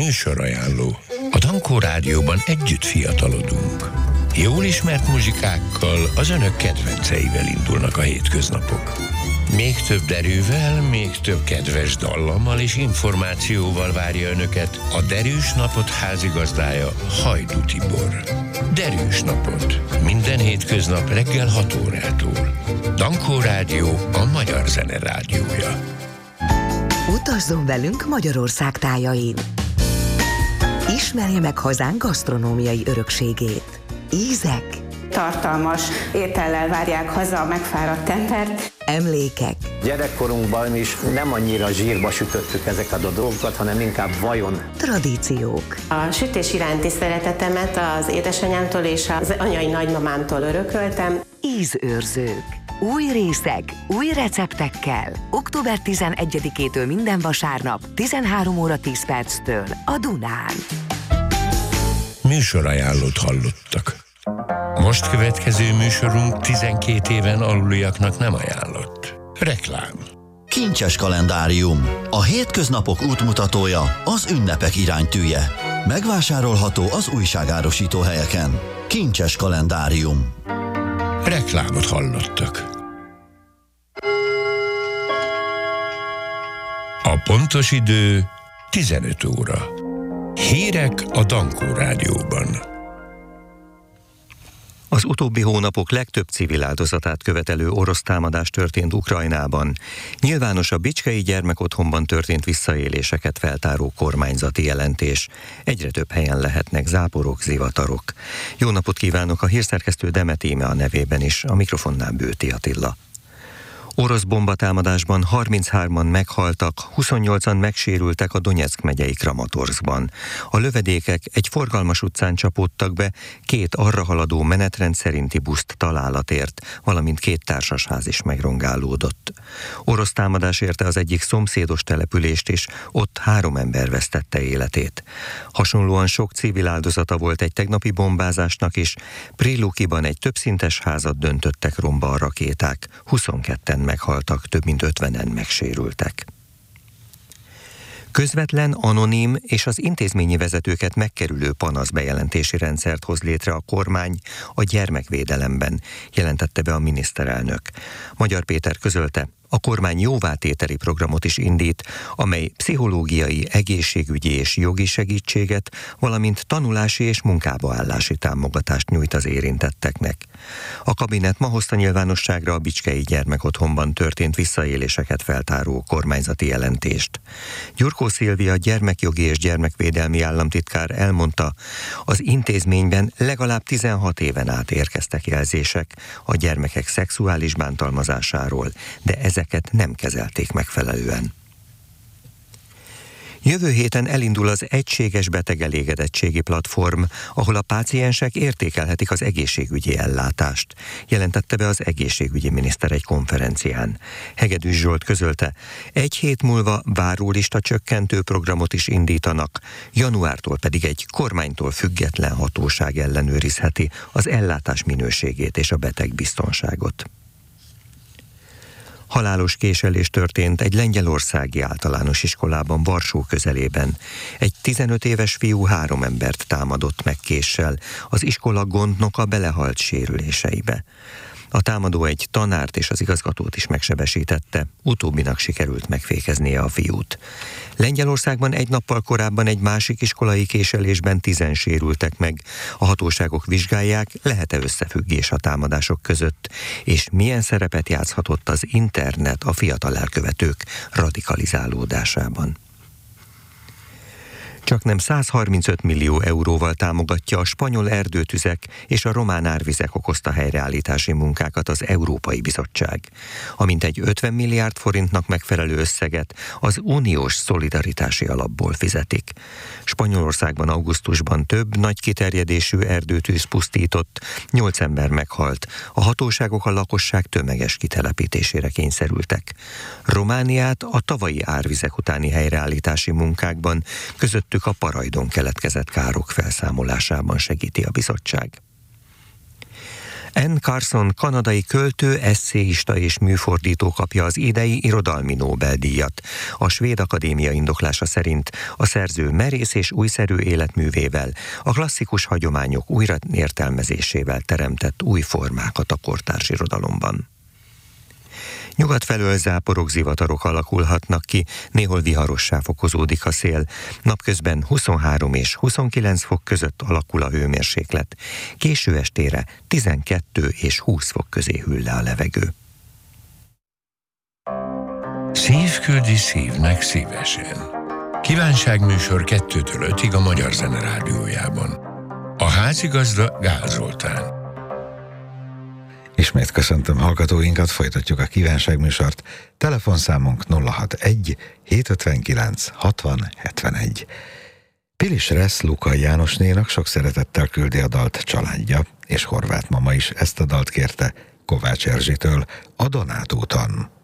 Műsorajánló. A Dankó Rádióban együtt fiatalodunk. Jól ismert muzsikákkal, az önök kedvenceivel indulnak a hétköznapok. Még több derűvel, még több kedves dallammal és információval várja önöket a Derűs Napot házigazdája, Hajdú Tibor. Derűs Napot. Minden hétköznap reggel 6 órától. Dankó Rádió, a magyar zene rádiója. Utazzon velünk Magyarország tájain. Ismerje meg hazánk gasztronómiai örökségét. Ízek, tartalmas étellel várják haza a megfáradt embert. Emlékek. Gyerekkorunkban is nem annyira zsírba sütöttük ezeket a dolgokat, hanem inkább vajon. Tradíciók. A sütés iránti szeretetemet az édesanyámtól és az anyai nagymamámtól örököltem. Ízőrzők. Új részek, új receptekkel. Október 11-től minden vasárnap 13 óra 10 perctől a Dunán. Műsorajánlót hallottak. Most következő műsorunk 12 éven aluliaknak nem ajánlott. Reklám. Kincses kalendárium. A hétköznapok útmutatója, az ünnepek iránytűje. Megvásárolható az újságárusító helyeken. Kincses kalendárium. Reklámot hallottak. A pontos idő 15 óra. Hírek a Dankó Rádióban. Az utóbbi hónapok legtöbb civil áldozatát követelő orosz támadás történt Ukrajnában. Nyilvános a Bicskei Gyermekotthonban történt visszaéléseket feltáró kormányzati jelentés. Egyre több helyen lehetnek záporok, zivatarok. Jó napot kívánok, a hírszerkesztő Demet Íme a nevében is, a mikrofonnál Bőti Attila. Orosz bombatámadásban 33-an meghaltak, 28-an megsérültek a Donyeck megyei Kramatorszkban. A lövedékek egy forgalmas utcán csapódtak be, 2 arra haladó menetrend szerinti buszt találatért, valamint 2 társasház is megrongálódott. Orosz támadás érte az egyik szomszédos települést is, ott 3 ember vesztette életét. Hasonlóan sok civil áldozata volt egy tegnapi bombázásnak is, Prilukiban egy többszintes házat döntöttek romba a rakéták, 22-en meghaltak, több mint 50-en megsérültek. Közvetlen, anonim és az intézményi vezetőket megkerülő panaszbejelentési rendszert hoz létre a kormány a gyermekvédelemben, jelentette be a miniszterelnök. Magyar Péter közölte, a kormány jóvátételi programot is indít, amely pszichológiai, egészségügyi és jogi segítséget, valamint tanulási és munkába állási támogatást nyújt az érintetteknek. A kabinet ma hozta nyilvánosságra a Bicskei Gyermekotthonban történt visszaéléseket feltáró kormányzati jelentést. Gyurkó Szilvia gyermekjogi és gyermekvédelmi államtitkár elmondta, az intézményben legalább 16 éven át érkeztek jelzések a gyermekek szexuális bántalmazásáról, de ezeket nem kezelték megfelelően. Jövő héten elindul az Egységes Betegelégedettségi Platform, ahol a páciensek értékelhetik az egészségügyi ellátást, jelentette be az egészségügyi miniszter egy konferencián. Hegedűs Zsolt közölte, 1 hét múlva várólista csökkentő programot is indítanak, januártól pedig egy kormánytól független hatóság ellenőrizheti az ellátás minőségét és a betegbiztonságot. Halálos késelés történt egy lengyelországi általános iskolában Varsó közelében. Egy 15 éves fiú 3 embert támadott meg késsel, az iskola gondnoka belehalt sérüléseibe. A támadó egy tanárt és az igazgatót is megsebesítette, utóbbinak sikerült megfékeznie a fiút. Lengyelországban egy nappal korábban egy másik iskolai késelésben 10-en sérültek meg. A hatóságok vizsgálják, lehet-e összefüggés a támadások között, és milyen szerepet játszhatott az internet a fiatal elkövetők radikalizálódásában. Csaknem 135 millió euróval támogatja a spanyol erdőtüzek és a román árvizek okozta helyreállítási munkákat az Európai Bizottság. A mintegy 50 milliárd forintnak megfelelő összeget az uniós szolidaritási alapból fizetik. Spanyolországban augusztusban több nagy kiterjedésű erdőtűz pusztított, 8 ember meghalt. A hatóságok a lakosság tömeges kitelepítésére kényszerültek. Romániát a tavalyi árvizek utáni helyreállítási munkákban, közöttük a Parajdon keletkezett károk felszámolásában segíti a bizottság. Anne Carson kanadai költő, esszéista és műfordító kapja az idei irodalmi Nobel-díjat. A Svéd Akadémia indoklása szerint a szerző merész és újszerű életművével, a klasszikus hagyományok újraértelmezésével teremtett új formákat a kortárs irodalomban. Nyugat felől záporok, zivatarok alakulhatnak ki, néhol viharossá fokozódik a szél. Napközben 23 és 29 fok között alakul a hőmérséklet. Késő estére 12 és 20 fok közé hűl le a levegő. Szív küldi szívnek szívesen. Kívánságműsor 2-től 5-ig a Magyar Zene Rádiójában. A házigazda Gál Zoltán. Ismét köszöntöm hallgatóinkat, folytatjuk a kívánságműsort. Telefonszámunk 061 759 60 71. Pilis Resz Lukai Jánosnénak sok szeretettel küldi a dalt családja, és Horváth mama is ezt a dalt kérte Kovács Erzsitől, a Donát úton.